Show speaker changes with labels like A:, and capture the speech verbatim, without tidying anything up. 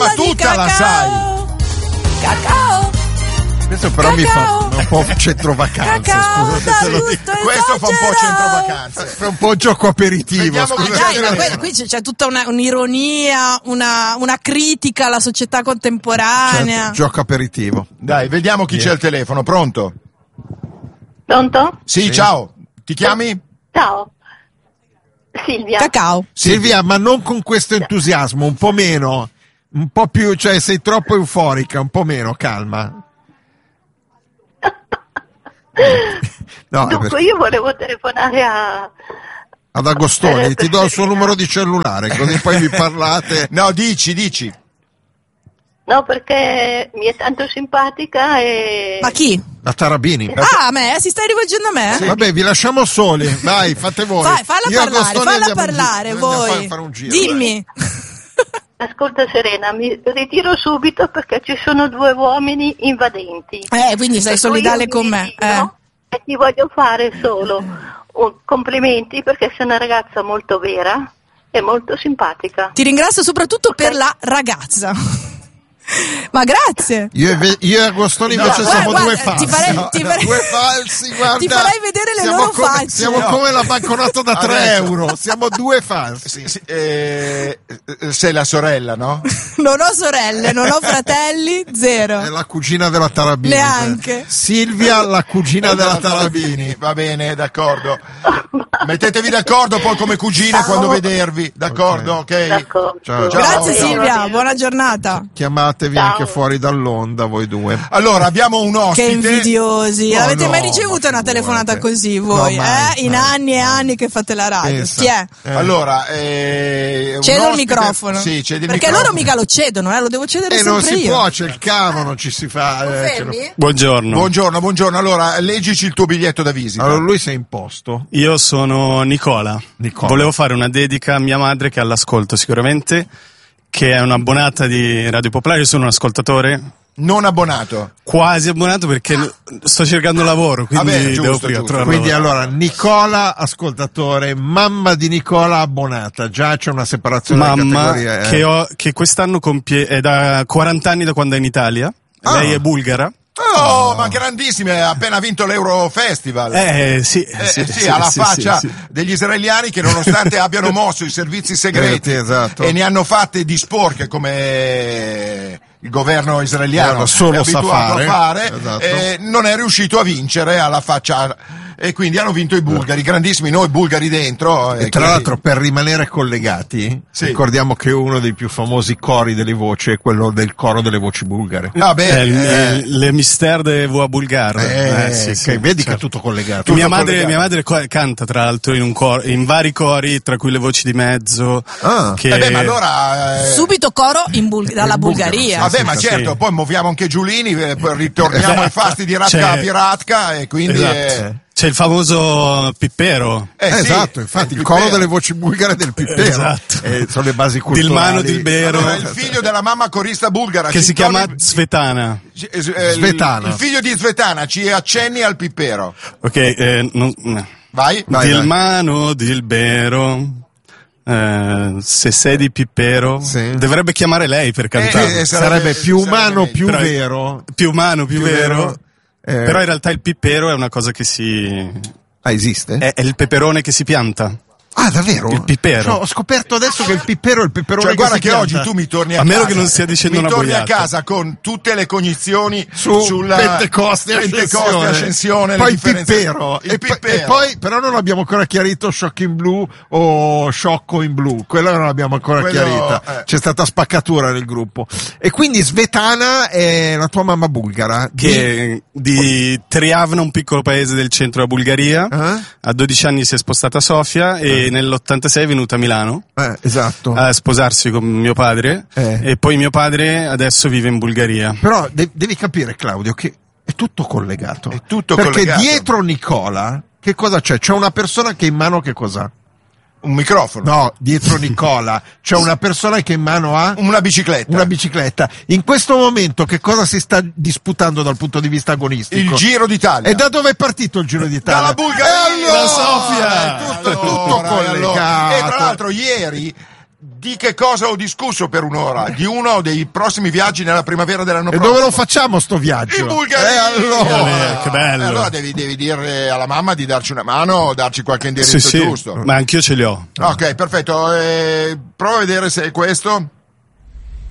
A: ma tutta la sai.
B: Cacao.
C: Questo però
B: Cacao.
C: mi fa un po' centrovacanze.
B: Cacao,
C: Scusate se lo dico.
A: Questo fa un po' centrovacanze.
C: Fa un po' gioco aperitivo.
A: Vediamo
B: Ma
A: chi
B: dai,
A: c'è
B: ma
A: al
B: que-
A: telefono.
B: qui c'è, c'è tutta una, un'ironia, una, una critica alla società contemporanea.
C: Certo, gioco aperitivo.
A: Dai, vediamo chi
C: Yeah.
A: c'è al telefono. Pronto?
D: Pronto?
A: Sì,
C: Sì.
A: ciao. Ti chiami?
D: Ciao. Silvia.
B: Cacao.
C: Silvia, ma non con questo entusiasmo, un po' meno. Un po' più, cioè sei troppo euforica, un po' meno, calma. No,
D: Dunque,
C: perché-
D: io volevo telefonare a...
C: ad Agostoni,
D: Eh,
C: ti do il suo numero di cellulare, così poi vi parlate.
A: No, dici, dici.
D: No, perché mi è tanto simpatica e...
B: Ma chi?
C: La Tarabini.
B: Ah, a me? Si stai rivolgendo a me?
C: Vabbè, vi lasciamo soli, vai, fate voi.
B: Vai, falla
C: Io e
B: parlare,
C: Agostoni
B: falla
C: andiamo in
B: parlare
C: giro, andiamo a
B: voi.
C: fare- fare un giro,
B: Dimmi.
D: Ascolta Serena, mi ritiro subito perché ci sono due uomini invadenti.
B: Eh, quindi sei
D: Per cui
B: solidale
D: io
B: con
D: mi
B: me.
D: ritiro
B: Eh.
D: E ti voglio fare solo un- complimenti perché sei una ragazza molto vera e molto simpatica.
B: Ti ringrazio soprattutto per la ragazza. Ma grazie.
C: Io e, Ve- io e Agostoni
B: No,
C: invece
B: guarda,
C: siamo
B: guarda,
C: due falsi.
B: ti farei-
C: No,
B: ti
C: no,
B: farei-
C: due falsi, guarda.
B: Ti farai vedere le
C: siamo
B: loro
C: come,
B: facce.
C: Siamo
A: No.
C: come la banconota da tre
A: Adesso.
C: euro. Siamo due falsi.
A: Sì, sì, eh, eh, sei la sorella, no?
B: Non ho sorelle, non ho fratelli, zero.
C: È la cugina della Tarabini.
B: Neanche.
C: Silvia, la cugina della Tarabini.
A: Va bene, d'accordo. Mettetevi d'accordo poi come cugine quando vedervi, d'accordo? Ok?
D: D'accordo.
C: Ciao.
A: Ciao.
B: Grazie
A: ciao.
B: Silvia, buona giornata.
C: Chiamatevi
D: Ciao.
C: anche fuori dall'onda voi due.
A: Allora, abbiamo un ospite.
B: Che invidiosi.
C: No,
B: Avete
C: no,
B: mai ricevuto
C: ma
B: una telefonata
C: figurati.
B: così voi?
C: No, mai,
B: eh? In
C: mai,
B: anni e
C: mai.
B: anni che fate la radio.
C: Pensa.
B: Chi è?
C: Eh.
A: Allora, eh, un
B: Cedo il
A: ospite-
B: microfono.
A: Sì, cedi il
B: Perché
A: microfono.
B: loro mica lo cedono, eh? Lo devo cedere
C: E
B: sempre
C: non si
B: io.
C: può, c'è il cavo, non ci si fa. eh, ce lo-
B: Confermi?
E: Buongiorno.
A: Buongiorno, buongiorno. Allora, leggici il tuo biglietto da visita.
C: Allora lui si è imposto.
E: Io sono Nicola.
C: Nicola.
E: Volevo fare una dedica a mia madre che è all'ascolto sicuramente, che è un'abbonata di Radio Popolare. Io sono un ascoltatore
A: Non abbonato.
E: quasi abbonato perché sto cercando lavoro, quindi
A: Vabbè, giusto,
E: devo prima
A: giusto.
E: trovare
C: Quindi
E: lavoro.
C: allora Nicola ascoltatore, mamma di Nicola abbonata, già c'è una separazione delle
E: Mamma
C: categorie. eh.
E: che, ho, che quest'anno compie, è da quaranta anni da quando è in Italia.
C: Ah.
E: Lei è bulgara.
A: Oh, ma grandissime, ha appena vinto l'Euro Festival.
E: Eh sì,
A: Eh,
E: sì,
A: sì,
E: sì,
A: alla
E: sì,
A: faccia
E: sì, sì.
A: degli israeliani che nonostante abbiano mosso i servizi segreti
C: Eh, sì, esatto.
A: e ne hanno fatte di sporche come il governo israeliano
C: Guarda, solo
A: è
C: sa
A: abituato
C: fare.
A: a fare,
C: Esatto.
A: eh, non è riuscito a vincere alla faccia e quindi hanno vinto i bulgari, grandissimi, noi bulgari dentro.
C: E
A: eh,
C: tra
A: quindi-
C: l'altro, per rimanere collegati,
A: Sì.
C: ricordiamo che uno dei più famosi cori delle voci è quello del coro delle voci bulgare.
A: Vabbè,
E: Eh, il-
A: eh,
E: il- le mister de voix bulgare.
C: Eh,
E: Eh, sì,
C: che
E: sì,
C: vedi che è
E: certo.
C: tutto collegato.
E: Mia
A: Tutto
E: madre,
A: collegato.
E: mia madre co- canta tra l'altro in, un coro, in vari cori, tra cui le voci di mezzo.
C: Ah.
E: che...
A: eh beh, ma allora eh,
B: Subito coro in Bul- dalla
C: in bulgaro,
B: Bulgaria.
A: vabbè,
E: sì,
A: ma
E: sì.
A: certo, poi muoviamo anche Giulini, eh, poi ritorniamo ai fasti di Ratka
E: C'è-
A: Piratka e quindi
E: Esatto.
A: eh,
E: C'è il famoso Pippero.
A: eh,
C: Eh,
A: sì,
C: esatto, infatti
A: eh,
C: il coro
A: Pippero.
C: delle voci bulgare del Pippero.
E: Esatto.
C: Eh, sono le basi culturali.
E: Dilmano Dilbero.
A: Allora, il figlio della mamma corista bulgara
E: Che
A: ci
E: si chiama
A: torni-
E: Svetana.
A: ci- eh, eh, il-
C: Svetana.
A: Il figlio di Svetana ci accenni al Pippero.
E: Ok, eh, non-
A: Vai.
C: Vai,
E: Dilmano Dilbero. Eh, se sei di Pippero,
C: Sì.
E: dovrebbe chiamare lei per cantare.
A: Eh, eh,
C: Sarebbe più
A: sarebbe
C: umano,
A: meglio.
C: più
E: Però-
C: vero.
E: più umano, più,
C: più
E: vero.
C: vero. Eh,
E: Però in realtà il pippero è una cosa che si.
C: Ah, esiste?
E: È, è il peperone che si pianta.
C: Ah, davvero?
E: Il pippero.
C: Cioè, ho scoperto adesso che il pippero è il peperone
A: Cioè, guarda
C: si
A: che
C: pianta.
A: oggi tu mi torni a,
E: A meno
A: casa,
E: che non stia dicendo
A: mi
E: una
A: torni a
E: boiata.
A: casa con tutte le cognizioni
C: Su
A: sulla
C: Pentecoste,
A: Pentecoste,
C: Ascensione,
A: Ascensione,
C: poi
A: le
C: il
A: differenze-
C: pippero.
A: il
C: e, poi-
A: pippero.
C: e poi però non abbiamo ancora chiarito Shock in Blue o Sciocco in Blu, quella non l'abbiamo ancora
A: Quello,
C: chiarita,
A: eh.
C: c'è stata spaccatura nel gruppo. E quindi Svetana è la tua mamma bulgara di-
E: Che di Triavna, un piccolo paese del centro della Bulgaria.
C: Eh?
E: A dodici anni si è spostata a Sofia e nell'ottantasei è venuta a Milano
C: Eh, esatto.
E: a sposarsi con mio padre.
C: Eh.
E: E poi mio padre adesso vive in Bulgaria.
C: Però de- devi capire, Claudio, che è tutto collegato.
A: È tutto
C: Perché
A: collegato.
C: dietro Nicola, che cosa c'è? C'è una persona che in mano che cos'ha?
A: Un microfono,
C: No, dietro Nicola c'è una persona che in mano ha
A: una bicicletta,
C: una bicicletta. In questo momento che cosa si sta disputando dal punto di vista agonistico?
A: il Giro d'Italia.
C: E da dove è partito il Giro d'Italia?
A: Dalla Bulgaria,
C: E allora,
A: da
E: Sofia.
C: È tutto, è tutto
A: Allora,
C: collegato.
A: allora. E tra l'altro ieri di che cosa ho discusso per un'ora? Di uno dei prossimi viaggi nella primavera dell'anno
C: E
A: prossimo.
C: dove lo facciamo sto viaggio?
A: In Bulgaria!
C: Eh, allora.
E: Eh, che bello.
A: Eh, allora devi, devi dire alla mamma di darci una mano o darci qualche indirizzo
E: Sì, sì,
A: giusto.
E: ma anch'io ce li ho.
A: Ok, perfetto. Eh, prova a vedere se è questo.